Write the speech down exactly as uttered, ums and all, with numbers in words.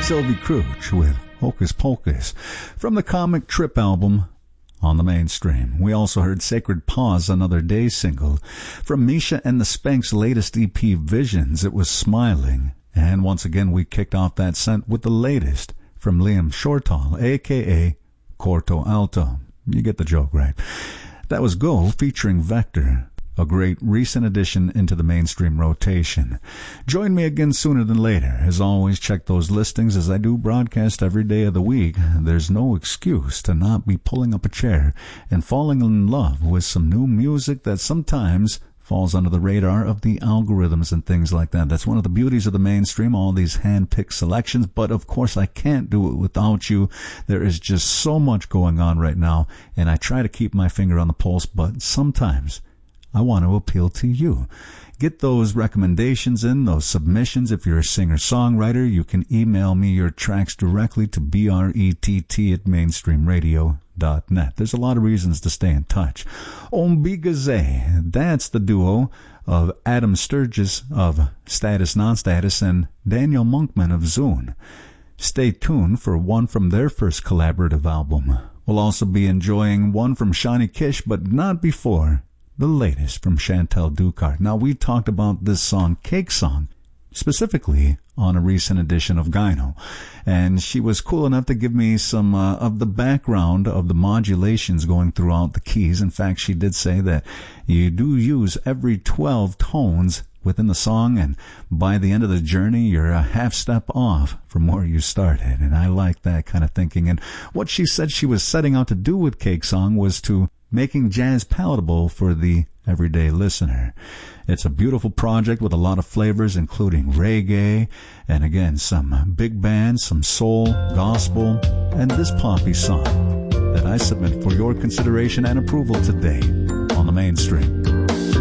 Sylvie Crouch with Hocus Pocus from the Comic Trip album on the Mainstream. We also heard Sacred Paws, Another Day single. From Misha and the Spanks' latest E P, Visions, it was Smiling. And once again, we kicked off that set with the latest from Liam Shortall, a k a. Corto Alto. You get the joke, right? That was Go featuring Vector, a great recent addition into the mainstream rotation. Join me again sooner than later. As always, check those listings as I do broadcast every day of the week. There's no excuse to not be pulling up a chair and falling in love with some new music that sometimes falls under the radar of the algorithms and things like that. That's one of the beauties of the mainstream, all these hand-picked selections. But, of course, I can't do it without you. There is just so much going on right now, and I try to keep my finger on the pulse, but sometimes I want to appeal to you. Get those recommendations in, those submissions. If you're a singer-songwriter, you can email me your tracks directly to brett at mainstream radio dot net. There's a lot of reasons to stay in touch. Ombigaze, that's the duo of Adam Sturgis of Status Non-Status and Daniel Monkman of Zune. Stay tuned for one from their first collaborative album. We'll also be enjoying one from Shawnee Kish, but not before the latest from Chantel Ducart. Now, we talked about this song, Cake Song, specifically on a recent edition of Gyno, and she was cool enough to give me some uh, of the background of the modulations going throughout the keys. In fact, she did say that you do use every twelve tones within the song, and by the end of the journey, you're a half step off from where you started, and I like that kind of thinking. And what she said she was setting out to do with Cake Song was to making jazz palatable for the everyday listener. It's a beautiful project with a lot of flavors, including reggae, and again, some big band, some soul, gospel, and this poppy song that I submit for your consideration and approval today on the Mainstream.